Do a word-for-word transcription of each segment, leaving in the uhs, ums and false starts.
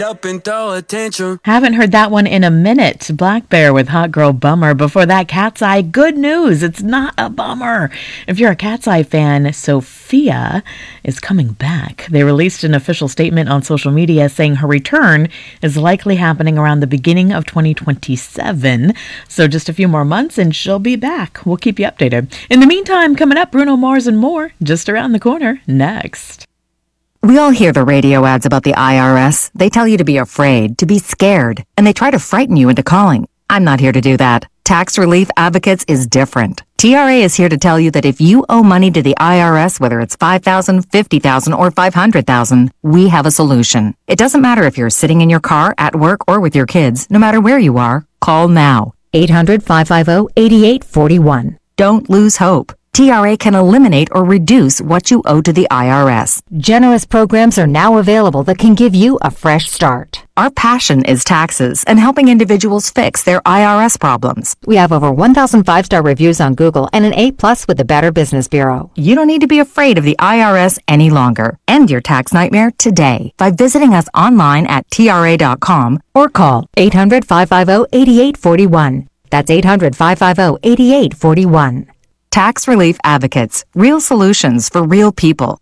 Up and throw attention. Haven't heard that one in a minute. Black Bear with Hot Girl Bummer. Before that, Cat's Eye. Good news. It's not a bummer. If you're a Cat's Eye fan, Sophia is coming back. They released an official statement on social media saying her return is likely happening around the beginning of twenty twenty-seven. So just a few more months and she'll be back. We'll keep you updated. In the meantime, coming up, Bruno Mars and more just around the corner next. We all hear the radio ads about the I R S. They tell you to be afraid, to be scared, and they try to frighten you into calling. I'm not here to do that. Tax Relief Advocates is different. T R A is here to tell you that if you owe money to the I R S, whether it's five thousand dollars, fifty thousand dollars, or five hundred thousand dollars, we have a solution. It doesn't matter if you're sitting in your car, at work, or with your kids. No matter where you are, call now. eight hundred, five five zero, eight eight four one. Don't lose hope. T R A can eliminate or reduce what you owe to the I R S. Generous programs are now available that can give you a fresh start. Our passion is taxes and helping individuals fix their I R S problems. We have over one thousand five-star reviews on Google and an A plus with the Better Business Bureau. You don't need to be afraid of the I R S any longer. End your tax nightmare today by visiting us online at T R A dot com or call eight hundred, five five zero, eight eight four one. That's eight hundred, five five zero, eight eight four one. Tax Relief Advocates. Real solutions for real people.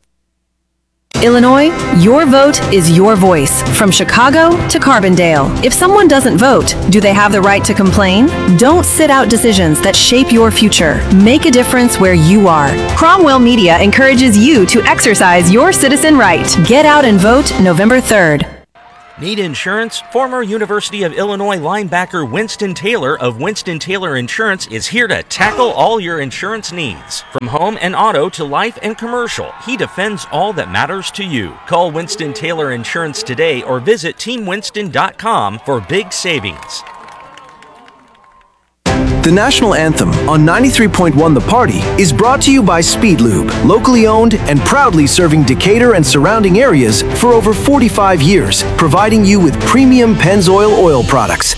Illinois, your vote is your voice. From Chicago to Carbondale. If someone doesn't vote, do they have the right to complain? Don't sit out decisions that shape your future. Make a difference where you are. Cromwell Media encourages you to exercise your citizen right. Get out and vote November third. Need insurance? Former University of Illinois linebacker Winston Taylor of Winston Taylor Insurance is here to tackle all your insurance needs. From home and auto to life and commercial, he defends all that matters to you. Call Winston Taylor Insurance today or visit team winston dot com for big savings. The national anthem on ninety-three point one The Party is brought to you by Speed Lube, locally owned and proudly serving Decatur and surrounding areas for over forty-five years, providing you with premium Pennzoil oil products.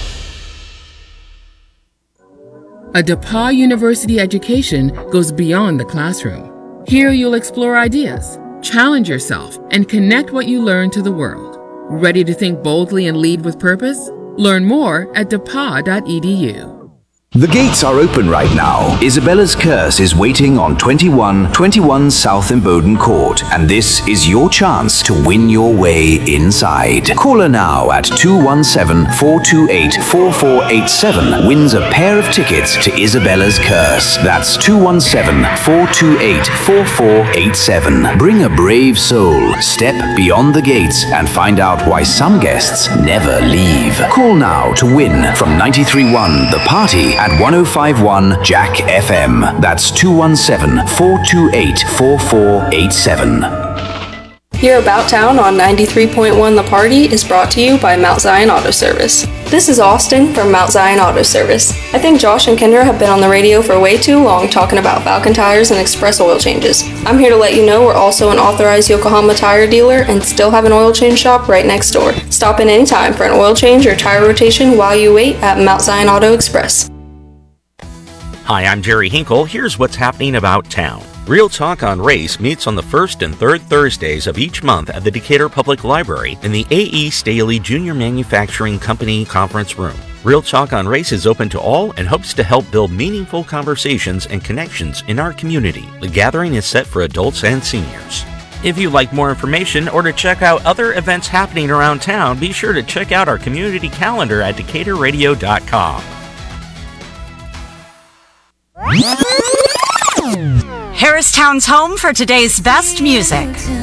A DePauw University education goes beyond the classroom. Here you'll explore ideas, challenge yourself, and connect what you learn to the world. Ready to think boldly and lead with purpose? Learn more at depaw dot e d u. The gates are open right now. Isabella's Curse is waiting on twenty-one twenty-one South Imboden Court, and this is your chance to win your way inside. Call her now at two one seven, four two eight, four four eight seven. Wins a pair of tickets to Isabella's Curse. That's two one seven, four two eight, four four eight seven. Bring a brave soul, step beyond the gates, and find out why some guests never leave. Call now to win from ninety-three point one The Party at one oh five point one Jack F M. That's two one seven, four two eight, four four eight seven. Here About Town on ninety-three point one The Party is brought to you by Mount Zion Auto Service. This is Austin from Mount Zion Auto Service. I think Josh and Kendra have been on the radio for way too long talking about Falcon tires and express oil changes. I'm here to let you know we're also an authorized Yokohama tire dealer and still have an oil change shop right next door. Stop in anytime for an oil change or tire rotation while you wait at Mount Zion Auto Express. Hi, I'm Jerry Hinkle. Here's what's happening about town. Real Talk on Race meets on the first and third Thursdays of each month at the Decatur Public Library in the A E. Staley Junior Manufacturing Company Conference Room. Real Talk on Race is open to all and hopes to help build meaningful conversations and connections in our community. The gathering is set for adults and seniors. If you'd like more information or to check out other events happening around town, be sure to check out our community calendar at decatur radio dot com. Harristown's home for today's best music.